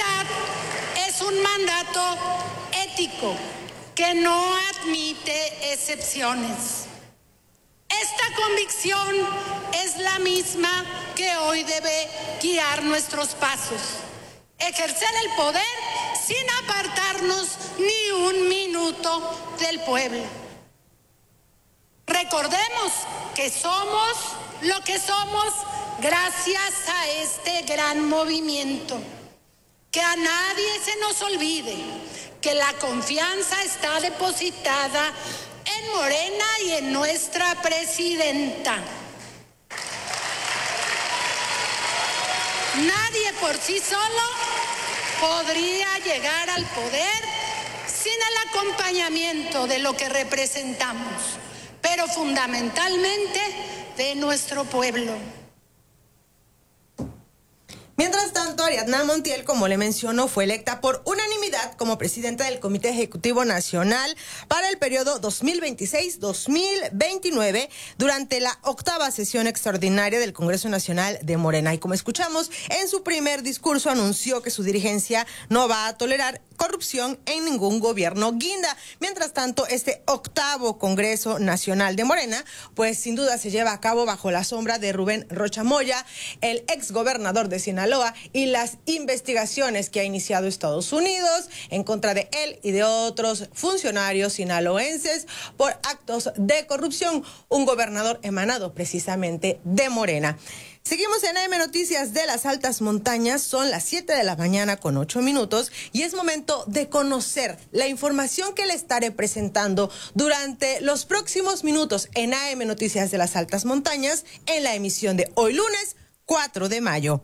unidad es un mandato ético que no admite excepciones. Esta convicción es la misma que hoy debe guiar nuestros pasos. Ejercer el poder sin apartarnos ni un minuto del pueblo. Recordemos que somos lo que somos gracias a este gran movimiento. Que a nadie se nos olvide que la confianza está depositada en Morena y en nuestra presidenta. Nadie por sí solo podría llegar al poder sin el acompañamiento de lo que representamos, pero fundamentalmente de nuestro pueblo. Mientras tanto, Ariadna Montiel, como le mencionó, fue electa por unanimidad como presidenta del Comité Ejecutivo Nacional para el periodo 2026-2029 durante la 8ª sesión extraordinaria del Congreso Nacional de Morena. Y como escuchamos, en su primer discurso anunció que su dirigencia no va a tolerar corrupción en ningún gobierno guinda. Mientras tanto, este 8º Congreso Nacional de Morena, pues sin duda se lleva a cabo bajo la sombra de Rubén Rocha Moya, el exgobernador de Sinaloa, y las investigaciones que ha iniciado Estados Unidos en contra de él y de otros funcionarios sinaloenses por actos de corrupción, un gobernador emanado precisamente de Morena. Seguimos en AM Noticias de las Altas Montañas, son las 7 de la mañana con 8 minutos y es momento de conocer la información que le estaré presentando durante los próximos minutos en AM Noticias de las Altas Montañas en la emisión de hoy lunes 4 de mayo.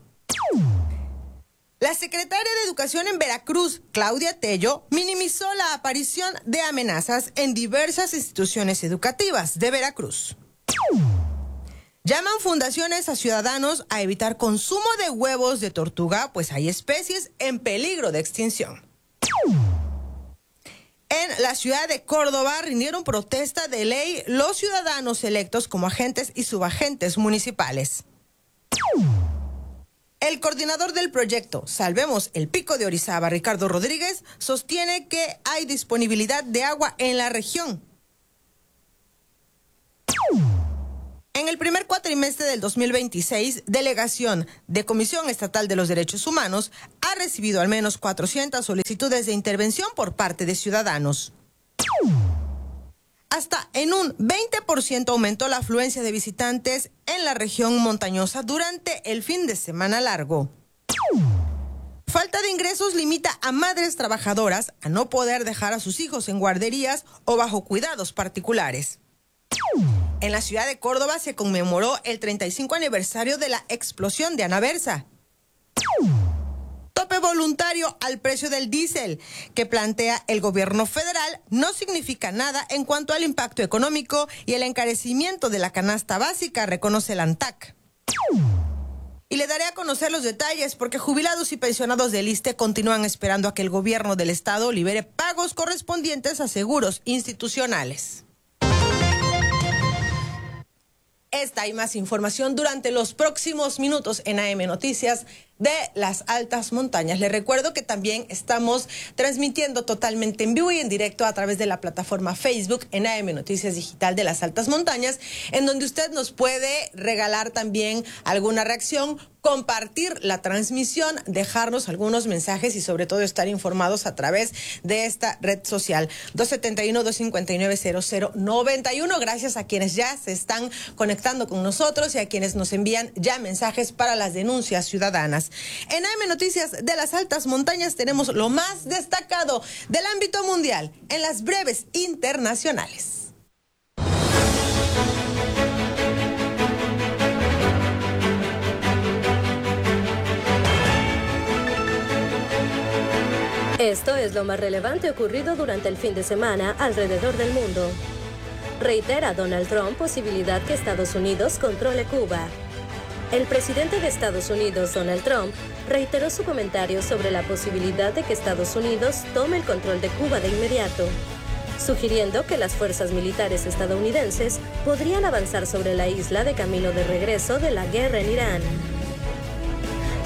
La secretaria de Educación en Veracruz, Claudia Tello, minimizó la aparición de amenazas en diversas instituciones educativas de Veracruz. Llaman fundaciones a ciudadanos a evitar consumo de huevos de tortuga, pues hay especies en peligro de extinción. En la ciudad de Córdoba rindieron protesta de ley los ciudadanos electos como agentes y subagentes municipales. El coordinador del proyecto Salvemos el Pico de Orizaba, Ricardo Rodríguez, sostiene que hay disponibilidad de agua en la región. En el primer cuatrimestre del 2026, delegación de Comisión Estatal de los Derechos Humanos ha recibido al menos 400 solicitudes de intervención por parte de ciudadanos. Hasta en un 20% aumentó la afluencia de visitantes en la región montañosa durante el fin de semana largo. Falta de ingresos limita a madres trabajadoras a no poder dejar a sus hijos en guarderías o bajo cuidados particulares. En la ciudad de Córdoba se conmemoró el 35 aniversario de la explosión de Anaversa. Tope voluntario al precio del diésel que plantea el gobierno federal no significa nada en cuanto al impacto económico y el encarecimiento de la canasta básica, reconoce el ANTAC. Y le daré a conocer los detalles porque jubilados y pensionados del ISSSTE continúan esperando a que el gobierno del estado libere pagos correspondientes a seguros institucionales. Esta y más información durante los próximos minutos en AM Noticias de las Altas Montañas. Les recuerdo que también estamos transmitiendo totalmente en vivo y en directo a través de la plataforma Facebook en AM Noticias Digital de las Altas Montañas, en donde usted nos puede regalar también alguna reacción, compartir la transmisión, dejarnos algunos mensajes y sobre todo estar informados a través de esta red social. 271-259-0091. Gracias a quienes ya se están conectando con nosotros y a quienes nos envían ya mensajes para las denuncias ciudadanas. En AM Noticias de las Altas Montañas tenemos lo más destacado del ámbito mundial en las breves internacionales. Esto es lo más relevante ocurrido durante el fin de semana alrededor del mundo. Reitera Donald Trump posibilidad que Estados Unidos controle Cuba. El presidente de Estados Unidos, Donald Trump, reiteró su comentario sobre la posibilidad de que Estados Unidos tome el control de Cuba de inmediato, sugiriendo que las fuerzas militares estadounidenses podrían avanzar sobre la isla de camino de regreso de la guerra en Irán.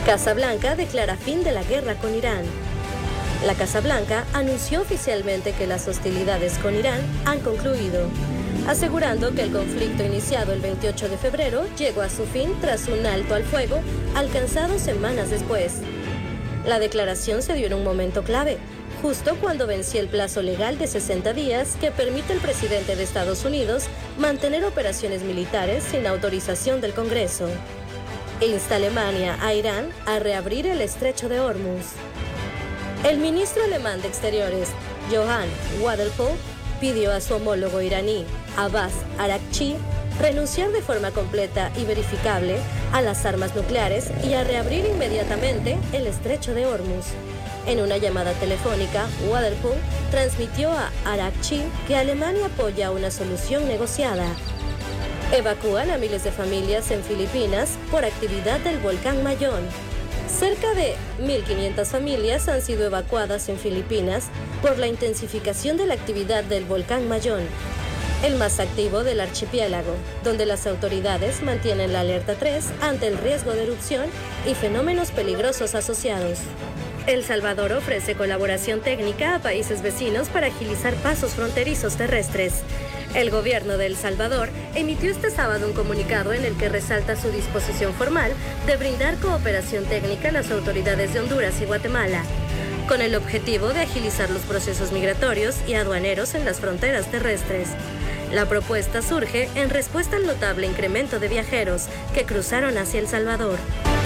Casa Blanca declara fin de la guerra con Irán. La Casa Blanca anunció oficialmente que las hostilidades con Irán han concluido, asegurando que el conflicto iniciado el 28 de febrero llegó a su fin tras un alto al fuego alcanzado semanas después. La declaración se dio en un momento clave, justo cuando vencía el plazo legal de 60 días que permite al presidente de Estados Unidos mantener operaciones militares sin autorización del Congreso. Insta a Alemania a Irán a reabrir el estrecho de Hormuz. El ministro alemán de Exteriores, Johann Wadelpol, pidió a su homólogo iraní, Abbas Araghchi, renunciar de forma completa y verificable a las armas nucleares y a reabrir inmediatamente el estrecho de Hormuz. En una llamada telefónica, Wadelpol transmitió a Araghchi que Alemania apoya una solución negociada. Evacúan a miles de familias en Filipinas por actividad del volcán Mayón. Cerca de 1.500 familias han sido evacuadas en Filipinas por la intensificación de la actividad del volcán Mayón, el más activo del archipiélago, donde las autoridades mantienen la alerta 3 ante el riesgo de erupción y fenómenos peligrosos asociados. El Salvador ofrece colaboración técnica a países vecinos para agilizar pasos fronterizos terrestres. El gobierno de El Salvador emitió este sábado un comunicado en el que resalta su disposición formal de brindar cooperación técnica a las autoridades de Honduras y Guatemala, con el objetivo de agilizar los procesos migratorios y aduaneros en las fronteras terrestres. La propuesta surge en respuesta al notable incremento de viajeros que cruzaron hacia El Salvador.